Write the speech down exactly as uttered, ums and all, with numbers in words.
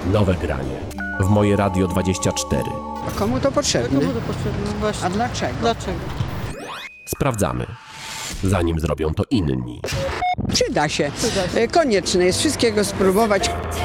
Nowe granie. W Moje Radio dwadzieścia cztery. A komu to potrzebne? Komu to potrzebne? Właśnie. A dlaczego? Dlaczego? Sprawdzamy, zanim zrobią to inni. Przyda się. Przyda się. Konieczne jest wszystkiego spróbować.